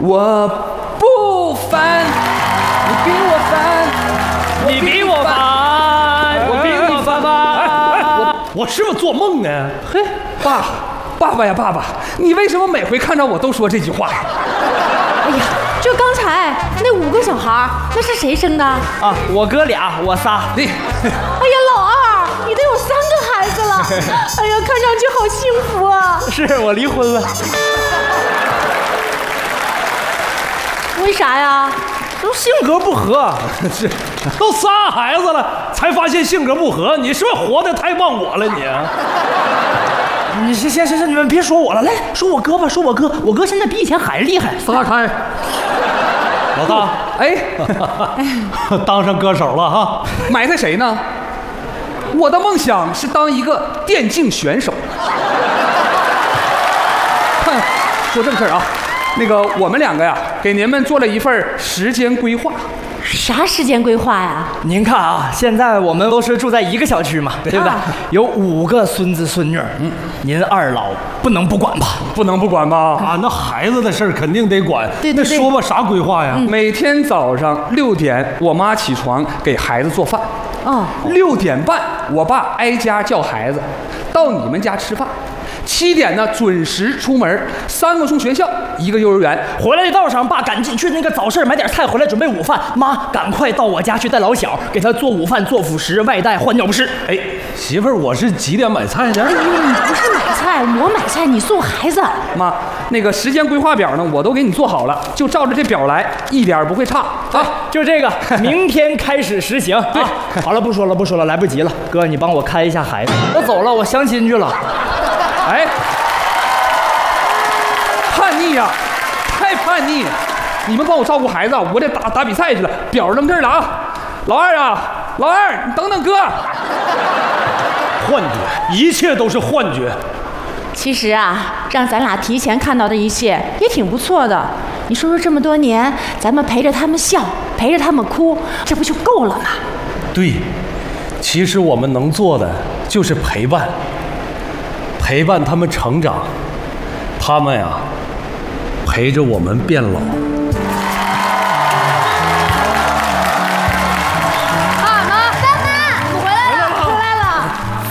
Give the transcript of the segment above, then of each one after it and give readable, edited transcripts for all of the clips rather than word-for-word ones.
我不烦，你比我烦， 你比我烦，我比你烦吧。 我是不是做梦呢？ 嘿，爸爸呀，爸爸，你为什么每回看到我都说这句话呀？ 哎呀，这刚才那5个小孩，那是谁生的？ 啊，我哥俩，我仨。 你， 哎呀，老二，你都有3个孩子了，哎呀，看上去好幸福啊！ 是我离婚了。 为啥呀？ 都性格不合， 是，都仨孩子了，才发现性格不合，你是不是活得太忘我了你？ 你行，你们别说我了，来说我哥吧，说我哥，我哥现在比以前还厉害。 撒开！ 老大， 哎， 当上歌手了哈？ 埋汰谁呢？我的梦想是当一个电竞选手。说正事儿啊，那个我们2个呀，给您们做了一份时间规划。 啥时间规划呀？ 您看啊，现在我们都是住在一个小区嘛，对不对？有5个孙子孙女，您2老不能不管吧？ 不能不管吧？ 啊，那孩子的事儿肯定得管。 对， 那说吧，啥规划呀？ 每天早上6点，我妈起床给孩子做饭。 哦 6点半，我爸挨家叫孩子到你们家吃饭。7点呢，准时出门，3个送学校，1个幼儿园。 回来的道上，爸赶紧去那个早市买点菜回来准备午饭。妈，赶快到我家去带老小，给他做午饭、做辅食、外带、换尿不湿。 哎，媳妇儿，我是几点买菜呢？ 你不是买菜，我买菜，你送孩子。 妈，那个时间规划表呢，我都给你做好了，就照着这表来，一点不会差啊。 就这个，明天开始实行。对，好了，不说了，来不及了。哥，你帮我看一下孩子。我走了，我相亲去了。 哎，叛逆呀，太叛逆！你们帮我照顾孩子，我得打比赛去了。表扔这儿了啊，老二啊，老二，你等等哥。 幻觉，一切都是幻觉。 其实啊，让咱俩提前看到的一切也挺不错的。你说这么多年，咱们陪着他们笑，陪着他们哭，这不就够了吗？ 对，其实我们能做的就是陪伴。陪伴他们成长，他们呀，陪着我们变老。 爸妈，我回来了。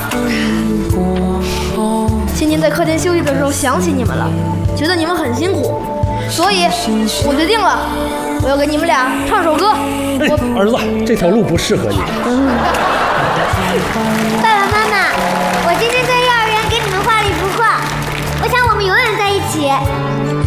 今天在客厅休息的时候想起你们了，觉得你们很辛苦，所以我决定了，我要给你们俩唱首歌。 儿子，这条路不适合你。 爸爸妈妈，我今天在幼儿园给你们画了一幅画，我想我们永远在一起。